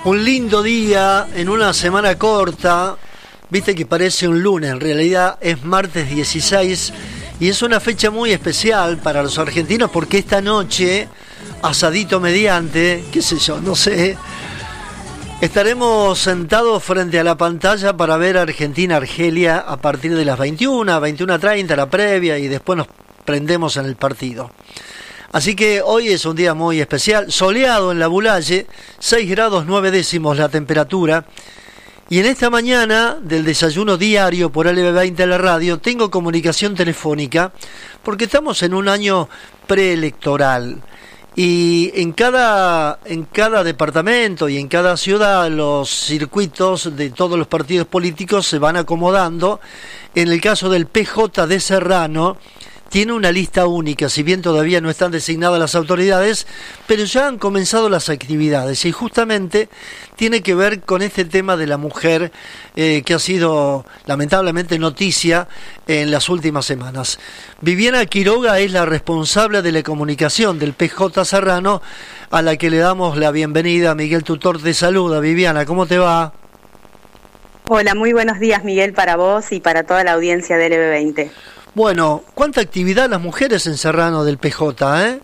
Un lindo día en una semana corta, viste que parece un lunes, en realidad es martes 16 y es una fecha muy especial para los argentinos porque esta noche, asadito mediante, qué sé yo, no sé, estaremos sentados frente a la pantalla para ver Argentina-Argelia a partir de las 21:30, la previa, y después nos prendemos en el partido. Así que hoy es un día muy especial, soleado en la Bulalle, 6 grados 9 décimos la temperatura. Y en esta mañana del desayuno diario por LB20 la radio tengo comunicación telefónica porque estamos en un año preelectoral. Y en cada departamento y en cada ciudad los circuitos de todos los partidos políticos se van acomodando. En el caso del PJ de Serrano, tiene una lista única, si bien todavía no están designadas las autoridades, pero ya han comenzado las actividades y justamente tiene que ver con este tema de la mujer que ha sido lamentablemente noticia en las últimas semanas. Viviana Quiroga es la responsable de la comunicación del PJ Serrano, a la que le damos la bienvenida. Miguel Tutor te saluda. Viviana, ¿cómo te va? Hola, muy buenos días, Miguel, para vos y para toda la audiencia del LB20. Bueno, ¿cuánta actividad las mujeres en Serrano del PJ,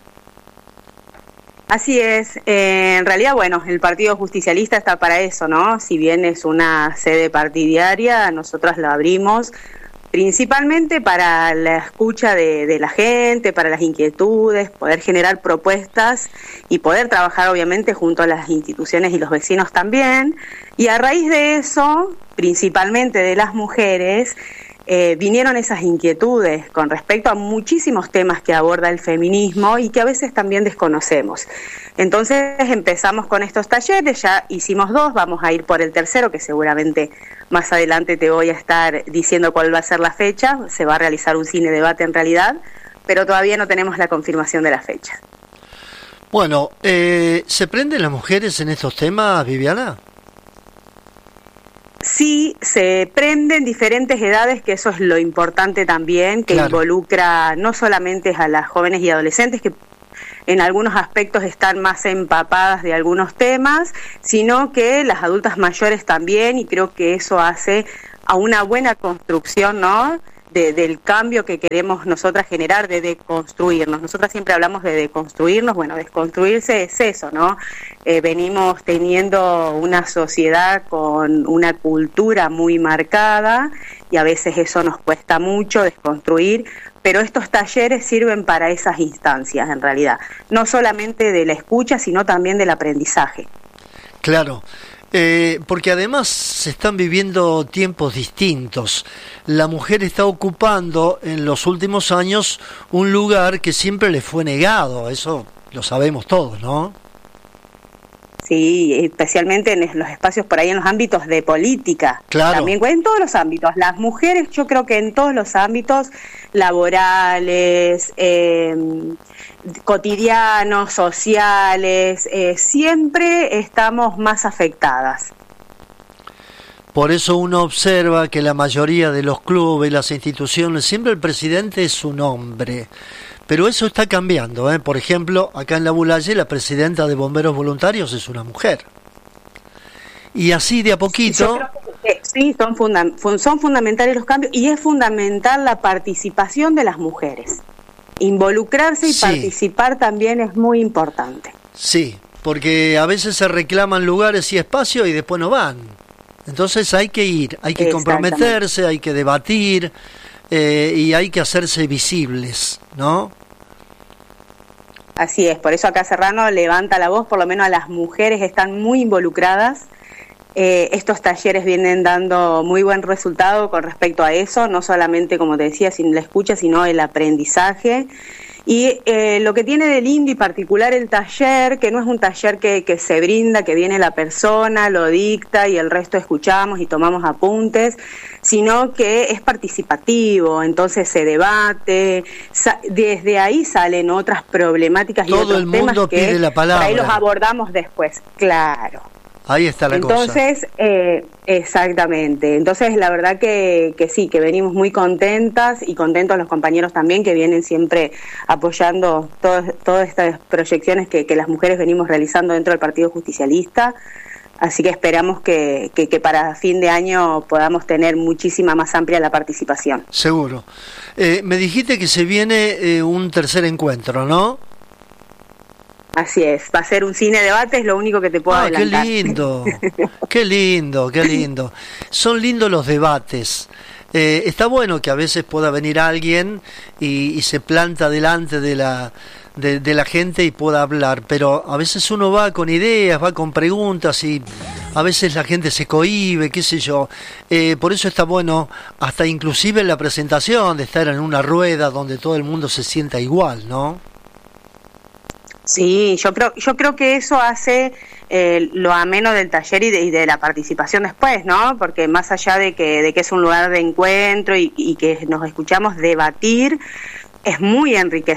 Así es, en realidad, bueno, el Partido Justicialista está para eso, ¿no? Si bien es una sede partidaria, nosotros la abrimos principalmente para la escucha de la gente, para las inquietudes, poder generar propuestas y poder trabajar obviamente junto a las instituciones y los vecinos también. Y a raíz de eso, principalmente de las mujeres, vinieron esas inquietudes con respecto a muchísimos temas que aborda el feminismo y que a veces también desconocemos. Entonces empezamos con estos talleres, ya hicimos 2, vamos a ir por el tercero, que seguramente más adelante te voy a estar diciendo cuál va a ser la fecha. Se va a realizar un cine debate en realidad, pero todavía no tenemos la confirmación de la fecha. Bueno, ¿se prenden las mujeres en estos temas, Viviana? Sí, se prenden diferentes edades, que eso es lo importante también, que claro, involucra no solamente a las jóvenes y adolescentes, que en algunos aspectos están más empapadas de algunos temas, sino que las adultas mayores también, y creo que eso hace a una buena construcción, ¿no?, del cambio que queremos nosotras generar, de deconstruirnos. Nosotras siempre hablamos de deconstruirnos. Bueno, desconstruirse es eso, ¿no? Venimos teniendo una sociedad con una cultura muy marcada y a veces eso nos cuesta mucho desconstruir, pero estos talleres sirven para esas instancias en realidad, no solamente de la escucha, sino también del aprendizaje. Claro. Porque además se están viviendo tiempos distintos. La mujer está ocupando en los últimos años un lugar que siempre le fue negado, eso lo sabemos todos, ¿no? Sí, especialmente en los espacios por ahí, en los ámbitos de política. Claro. También en todos los ámbitos. Las mujeres, yo creo que en todos los ámbitos laborales, cotidianos, sociales, siempre estamos más afectadas. Por eso uno observa que la mayoría de los clubes, las instituciones, siempre el presidente es un hombre. Pero eso está cambiando, Por ejemplo, acá en la Bulalle, la presidenta de Bomberos Voluntarios es una mujer. Y así de a poquito... Yo creo que sí, son fundamentales los cambios y es fundamental la participación de las mujeres. Involucrarse y participar también es muy importante. Sí, porque a veces se reclaman lugares y espacios y después no van. Entonces hay que ir, hay que comprometerse, hay que debatir y hay que hacerse visibles, ¿no? Así es, por eso acá Serrano levanta la voz, por lo menos a las mujeres están muy involucradas. Estos talleres vienen dando muy buen resultado con respecto a eso, no solamente, como te decía, sin la escucha, sino el aprendizaje. Y lo que tiene de lindo y particular el taller, que no es un taller que se brinda, que viene la persona, lo dicta y el resto escuchamos y tomamos apuntes, sino que es participativo, entonces se debate, desde ahí salen otras problemáticas y otros temas. Todo el mundo pide la palabra. Por ahí los abordamos después, claro. Ahí está la cosa. Entonces, exactamente. Entonces, la verdad que sí, que venimos muy contentas y contentos los compañeros también que vienen siempre apoyando todas estas proyecciones que las mujeres venimos realizando dentro del Partido Justicialista. Así que esperamos que para fin de año podamos tener muchísima más amplia la participación. Seguro. Me dijiste que se viene un tercer encuentro, ¿no? Así es, va a ser un cine debate, es lo único que te puedo adelantar. ¡Qué lindo! ¡Qué lindo, qué lindo! Son lindos los debates. Está bueno que a veces pueda venir alguien y se planta delante de la gente y pueda hablar, pero a veces uno va con ideas, va con preguntas y a veces la gente se cohíbe, qué sé yo. Por eso está bueno, hasta inclusive en la presentación, de estar en una rueda donde todo el mundo se sienta igual, ¿no? Sí, yo creo que eso hace lo ameno del taller y de la participación después, ¿no? Porque más allá de que es un lugar de encuentro y que nos escuchamos debatir, es muy enriquecedor